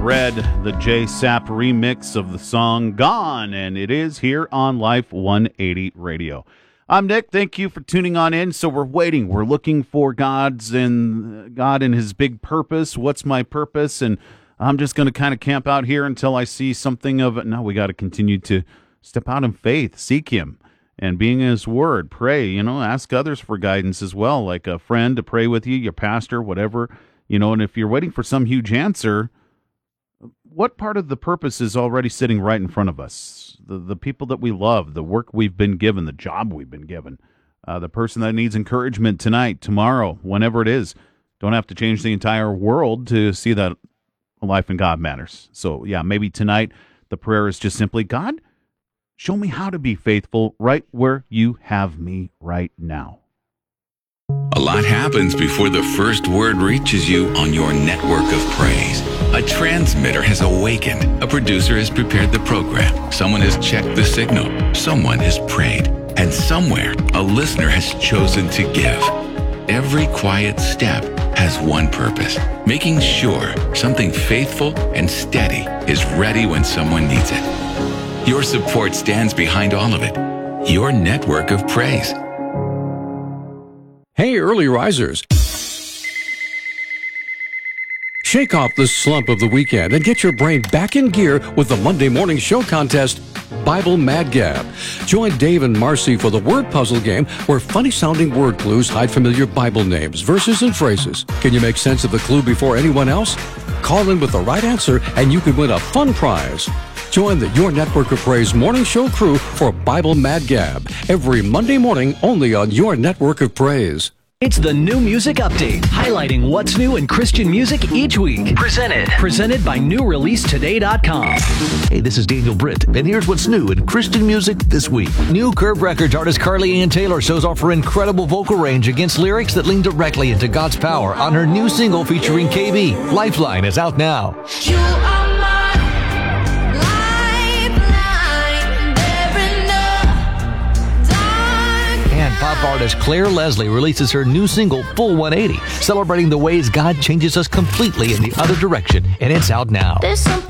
Red, the J-Sap remix of the song Gone, and it is here on Life 180 Radio. I'm Nick. Thank you for tuning on in. So we're waiting. We're looking for God and his big purpose. What's my purpose? And I'm just going to kind of camp out here until I see something of it. No, we got to continue to step out in faith, seek him, and being in his word, pray, ask others for guidance as well, like a friend to pray with you, your pastor, whatever, and if you're waiting for some huge answer, what part of the purpose is already sitting right in front of us? The people that we love, the work we've been given, the job we've been given, the person that needs encouragement tonight, tomorrow, whenever it is. Don't have to change the entire world to see that life in God matters. So, yeah, maybe tonight the prayer is just simply, God, show me how to be faithful right where you have me right now. A lot happens before the first word reaches you on your network of praise. A transmitter has awakened. A producer has prepared the program. Someone has checked the signal. Someone has prayed. And somewhere, a listener has chosen to give. Every quiet step has one purpose, making sure something faithful and steady is ready when someone needs it. Your support stands behind all of it. Your network of praise. Hey, early risers. Shake off the slump of the weekend and get your brain back in gear with the Monday morning show contest, Bible Mad Gab. Join Dave and Marcy for the word puzzle game where funny-sounding word clues hide familiar Bible names, verses, and phrases. Can you make sense of the clue before anyone else? Call in with the right answer and you can win a fun prize. Join the Your Network of Praise morning show crew for Bible Mad Gab every Monday morning only on Your Network of Praise. It's the New Music Update, highlighting what's new in Christian music each week. Presented by NewReleaseToday.com. Hey, this is Daniel Britt, and here's what's new in Christian music this week. New Curb Records artist Carly Ann Taylor shows off her incredible vocal range against lyrics that lean directly into God's power on her new single featuring KB. Lifeline is out now. You are my lifeline, there in the dark. And pop artist Claire Leslie releases her new single, Full 180, celebrating the ways God changes us completely in the other direction, and it's out now. There's something